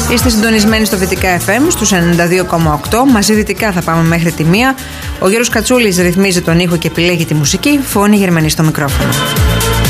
Είστε συντονισμένοι στο Βυτικά FM στους 92,8. Μαζί δυτικά θα πάμε μέχρι τη 1. Ο Γιώργος Κατσούλης ρυθμίζει τον ήχο και επιλέγει τη μουσική. Φώνη Γερμανή στο μικρόφωνο.